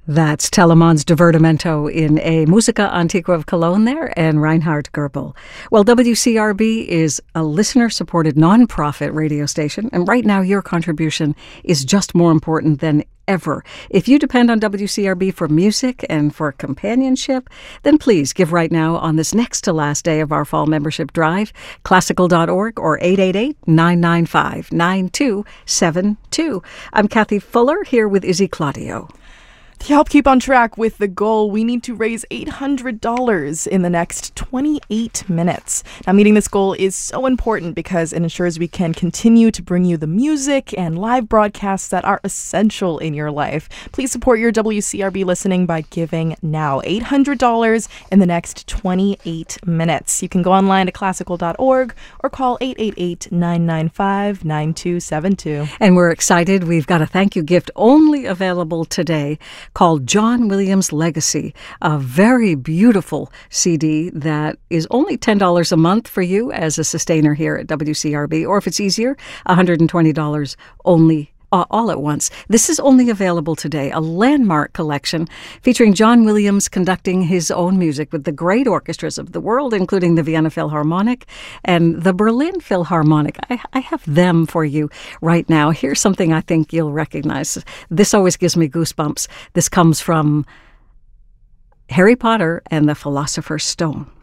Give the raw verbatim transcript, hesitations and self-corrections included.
That's Telemann's Divertimento in a Musica Antigua of Cologne there, and Reinhard Goebel. Well, W C R B is a listener-supported nonprofit radio station, and right now your contribution is just more important than ever. If you depend on W C R B for music and for companionship, then please give right now on this next to last day of our fall membership drive, classical dot org or eight eight eight, nine nine five, nine two seven two. I'm Kathy Fuller here with Izzy Claudio. To help keep on track with the goal, we need to raise eight hundred dollars in the next twenty-eight minutes. Now, meeting this goal is so important because it ensures we can continue to bring you the music and live broadcasts that are essential in your life. Please support your W C R B listening by giving now. eight hundred dollars in the next twenty-eight minutes. You can go online to classical dot org or call eight eight eight, nine nine five, nine two seven two. And we're excited. We've got a thank you gift only available today, called John Williams Legacy, a very beautiful C D that is only ten dollars a month for you as a sustainer here at W C R B, or if it's easier, one hundred twenty dollars only Uh, all at once. This is only available today, a landmark collection featuring John Williams conducting his own music with the great orchestras of the world, including the Vienna Philharmonic and the Berlin Philharmonic. I, I have them for you right now. Here's something I think you'll recognize. This always gives me goosebumps. This comes from Harry Potter and the Philosopher's Stone.